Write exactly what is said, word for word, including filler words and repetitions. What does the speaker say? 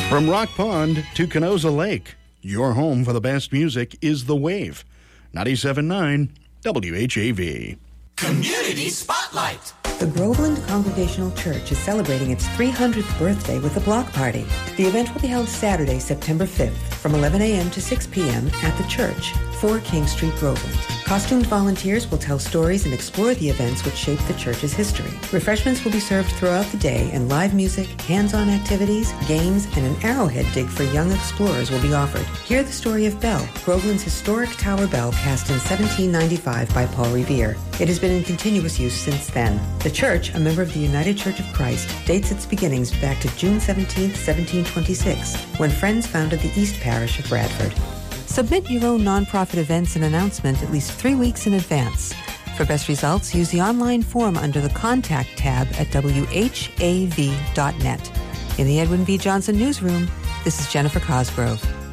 From Rock Pond to Canosa Lake, your home for the best music is The Wave. ninety-seven point nine W H A V. Community Spotlight. The Groveland Congregational Church is celebrating its three hundredth birthday with a block party. The event will be held Saturday, September fifth, from eleven a.m. to six p.m. at the church, four King Street, Groveland. Costumed volunteers will tell stories and explore the events which shaped the church's history. Refreshments will be served throughout the day, and live music, hands-on activities, games, and an arrowhead dig for young explorers will be offered. Hear the story of Bell, Groveland's historic tower bell cast in seventeen ninety-five by Paul Revere. It has been in continuous use since then. The church, a member of the United Church of Christ, dates its beginnings back to June seventeenth, seventeen twenty-six, when Friends founded the East Parish of Bradford. Submit your own nonprofit events and announcement at least three weeks in advance. For best results, use the online form under the Contact tab at W H A V dot net. In the Edwin V. Johnson Newsroom, this is Jennifer Cosgrove.